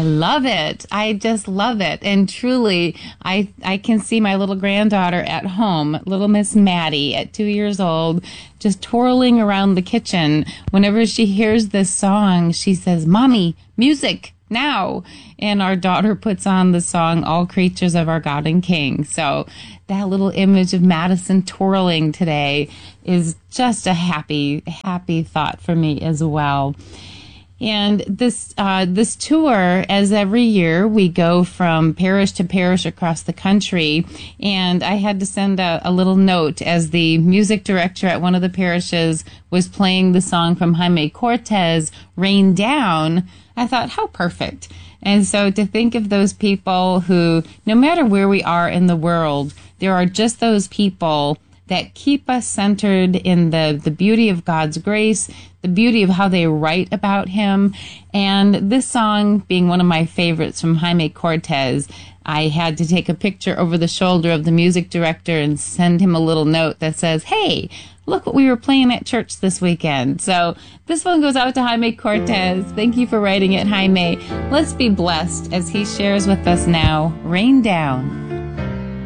love it. I just love it. And truly, I can see my little granddaughter at home, little Miss Maddie at 2 years old, just twirling around the kitchen. Whenever she hears this song, she says, "Mommy, music, now." And our daughter puts on the song, "All Creatures of Our God and King." So that little image of Madison twirling today is just a happy thought for me as well. And this tour, as every year, we go from parish to parish across the country. And I had to send a little note as the music director at one of the parishes was playing the song from Jaime Cortez, "Rain Down." I thought, how perfect. And so to think of those people who, no matter where we are in the world, there are just those people that keep us centered in the beauty of God's grace, the beauty of how they write about him. And this song being one of my favorites from Jaime Cortez, I had to take a picture over the shoulder of the music director and send him a little note that says, "Hey, look what we were playing at church this weekend." So this one goes out to Jaime Cortez. Thank you for writing it, Jaime. Let's be blessed as he shares with us now, "Rain Down."